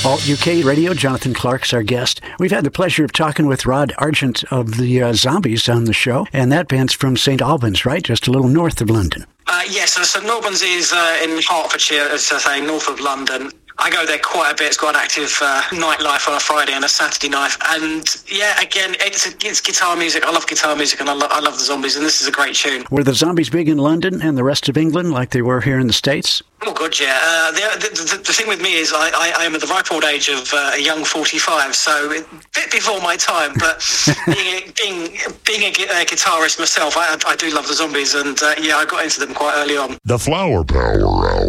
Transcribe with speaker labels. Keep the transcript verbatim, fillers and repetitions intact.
Speaker 1: Alt U K Radio, Jonathan Clark's our guest. We've had the pleasure of talking with Rod Argent of the uh, Zombies on the show, and that band's from Saint Albans, right? Just a little north of London.
Speaker 2: Uh, yes, so Saint Albans is uh, in Hertfordshire, as I say, north of London. I go there quite a bit. It's got an active uh, nightlife on a Friday and a Saturday night. And yeah, again, it's, a, it's guitar music. I love guitar music, and I, lo- I love the Zombies, and this is a great tune.
Speaker 1: Were the Zombies big in London and the rest of England like they were here in the States?
Speaker 2: Oh, God, yeah. Uh, the, the, the, the thing with me is I, I, I am at the ripe old age of uh, a young forty-five, so a bit before my time, but being, a, being, being a, a guitarist myself, I, I do love the Zombies, and uh, yeah, I got into them quite early on.
Speaker 3: The Flower Power Hour.